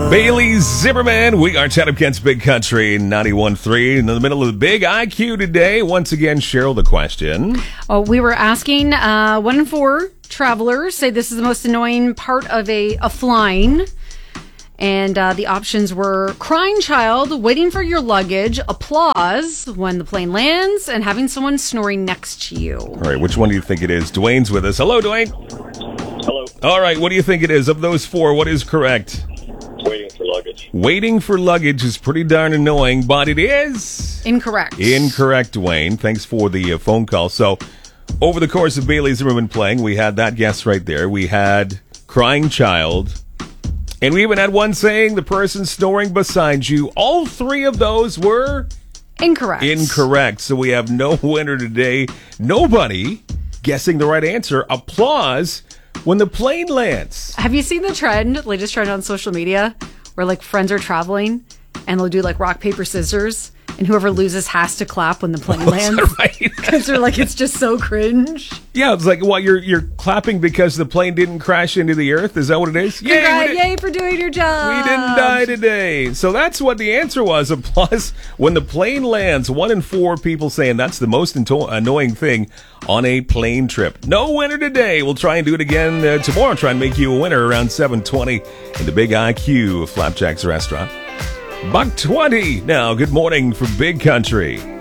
Bailey Zimmerman, we are chatting against Big Country 91.3 in the middle of the Big IQ today. Once again, Cheryl, the question. We were asking 1 in 4 travelers say this is the most annoying part of a flying. And the options were crying child, waiting for your luggage, applause when the plane lands, and having someone snoring next to you. All right, which one do you think it is? Dwayne's with us. Hello, Dwayne. Hello. All right, what do you think it is? Of those 4, what is correct? Waiting for luggage. Waiting for luggage is pretty darn annoying, but it is... Incorrect. Incorrect, Dwayne. Thanks for the phone call. So, over the course of Bailey Zimmerman playing, we had that guess right there. We had crying child... And we even had one saying the person snoring beside you. All 3 of those were Incorrect. Incorrect. So we have no winner today. Nobody guessing the right answer. Applause when the plane lands. Have you seen the trend, latest trend on social media, where like friends are traveling and they'll do like rock, paper, scissors, and whoever loses has to clap when the plane lands? Right? Because they're like, it's just so cringe. Yeah, it's like, what, you're clapping because the plane didn't crash into the earth? Is that what it is? Yay for doing your job. We didn't die today. So that's what the answer was. Applause when the plane lands. 1 in 4 people saying that's the most annoying thing on a plane trip. No winner today. We'll try and do it again tomorrow. Try and make you a winner around 7:20 in the Big IQ Flapjack's restaurant. $1.20 now. Good morning from Big Country.